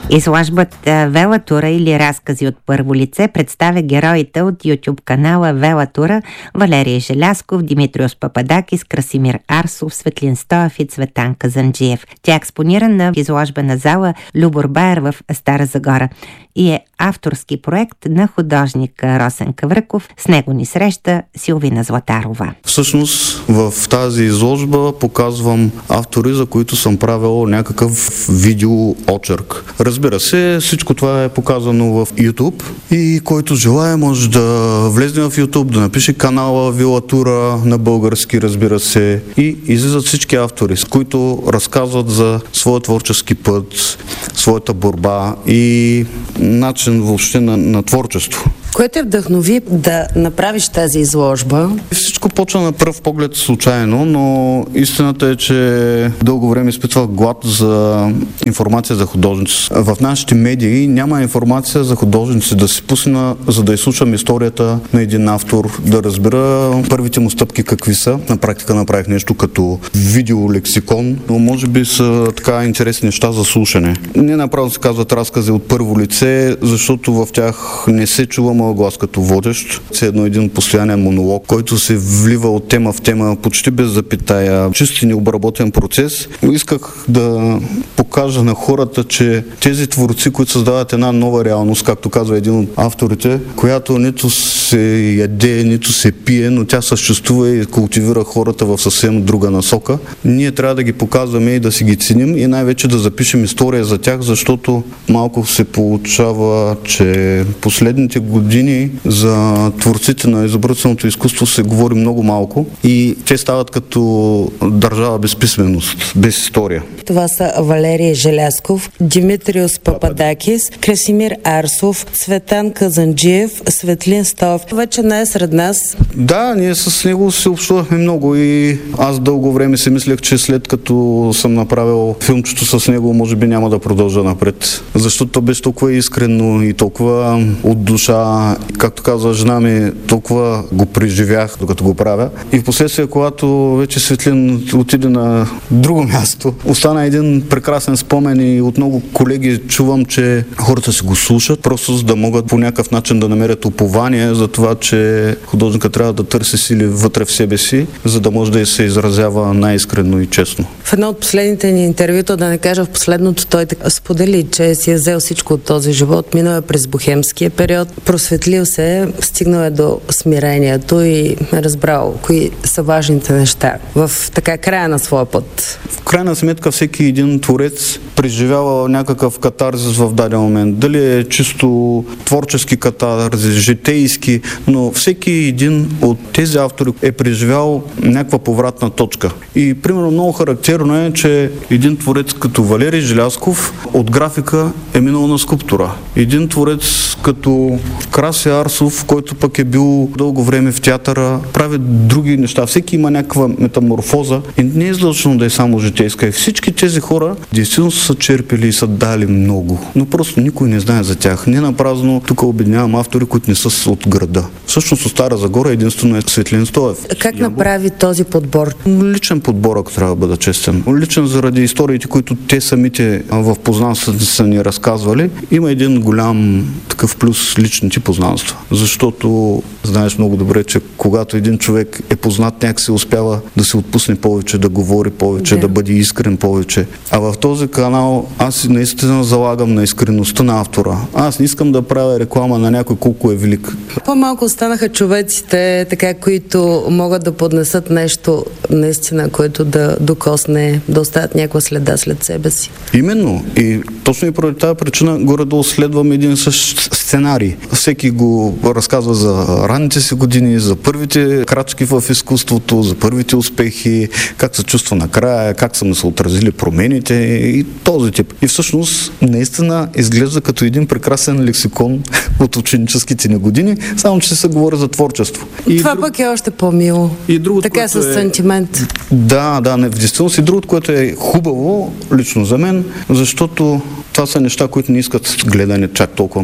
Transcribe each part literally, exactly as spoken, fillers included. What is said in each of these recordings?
Изложбата Велатура или разкази от първо лице представя героите от YouTube канала Велатура Валерий Желязков, Димитриос Пападакис, Красимир Арсов, Светлин Стоев и Цветан Казанджиев. Тя е експонирана в изложбена зала Любор Байер в Стара Загора и е авторски проект на художника Росен Кавръков. С него ни среща Силвина Златарова. Всъщност в тази изложба показвам автори, за които съм правил някакъв видео очерк. Разбира се, всичко това е показано в YouTube и който желая може да влезе в YouTube, да напише канала Велатура на български, разбира се, и излизат всички автори, с които разказват за своя творчески път, своята борба и начин въобще на, на творчество. Кое те вдъхнови да направиш тази изложба? Всичко почва на пръв поглед случайно, но истината е, че дълго време изпитвах глад за информация за художници. В нашите медии няма информация за художници, да се пусна, за да изслушам историята на един автор, да разбера първите му стъпки какви са. На практика направих нещо като видеолексикон, но може би са така интересни неща за слушане. Не направо се казват разкази от първо лице, защото в тях не се чува моя глас като водещ. Це едно един постоянен монолог, който се влива от тема в тема, почти без запитая, чист и необработен процес. Исках да покажа на хората, че тези творци, които създават една нова реалност, както казва един от авторите, която нито се яде, нито се пие, но тя съществува и култивира хората в съвсем друга насока. Ние трябва да ги показваме и да си ги ценим и най-вече да запишем история за тях, защото малко се получава, че последните години за творците на изобразителното изкуство се говори много малко и те стават като държава без писменост, без история. Това са Валерий Желязков, Димитриос Пападакис, Красимир Арсов, Цветан Казанджиев, Светлин Стоев. Вече не е сред нас. Да, ние с него се общувахме много и аз дълго време си мислех, че след като съм направил филмчето с него, може би няма да продължа напред. Защото то беше толкова искрено и толкова от душа. Както казва жена ми, толкова го преживях, докато го правя. И в последствие, когато вече Светлин отиде на друго място, остана един прекрасен спомен и от много колеги чувам, че хората си го слушат, просто за да могат по някакъв начин да намерят упование за това, че художника трябва да търси сили вътре в себе си, за да може да се изразява най-искрено и честно. В едно от последните ни интервюта, да не кажа в последното, той сподели, че си е взел всичко от този живот, минал е през бохемския период, просветлил се, стигнал е до смирението и разбрал кои са важните неща в така края на своя път. В крайна сметка всеки един творец преживява някакъв катарзис в даден момент. Дали е чисто творчески катарзис, житейски, но всеки един от тези автори е преживял някаква повратна точка. И примерно много характерно е, че един творец като Валерий Желязков от графика е минал на скулптура. Един творец като Краси Арсов, който пък е бил дълго време в театъра, прави други неща. Всеки има някаква метаморфоза и не е задължено да е само житейска. И всички тези хора действително са черпили и са дали много. Но просто никой не знае за тях. Не напразно тук обединявам автори, които не са от града. Всъщност от Стара Загора единствено е Светлин Стоев. Как направи този подбор? Личен подбор, ако трябва да бъда честен. Личен заради историите, които те самите в познанствата са ни разказвали. Има един голям такъв плюс личните познанства. Защото знаеш много добре, че когато един човек е познат, някак се успява да се отпусне повече, да говори повече, да, да бъде искрен повече. А в този канал аз наистина залагам на искреността на автора. Аз не искам да правя реклама на някой колко е велик. По-малко останаха човеците, така, които могат да поднесат нещо наистина, което да докосне, да оставят някаква следа след себе си. Именно. И точно и поради тази причина горе-долу следвам един същ сценарий. Всеки го разказва за ранните си години, за първите крачки в изкуството, за първите успехи, как се чувства накрая, как са му се отразили промените и този тип. И всъщност наистина изглежда като един прекрасен лексикон от ученическите ни години, само че се говори за творчество. И това друг... пък е още по-мило. И другото, така с е... сантимент. Да, да, не, в действителност и другото, което е хубаво, лично за мен, защото това са неща, които не искат гледане чак толкова много.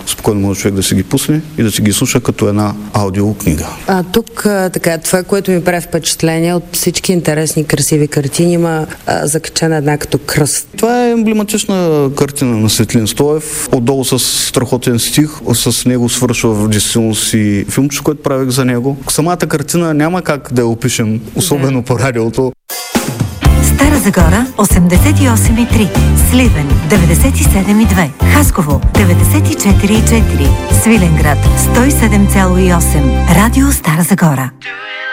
спокойно може човек да си ги пусне и да си ги слуша като една аудиокнига. А тук така, това, което ми прави впечатление от всички интересни, красиви картини, има а, закачена една като кръст. Това е емблематична картина на Светлин Стоев. Отдолу с страхотен стих, с него свършва в действителност и филмче, което правих за него. Самата картина няма как да я опишем, особено да. По радиото. Стара Загора осемдесет и осем и три, Сливен деветдесет и седем и две, Хасково деветдесет и четири и четири, Свиленград сто и седем цяло и осем. Радио Стара Загора.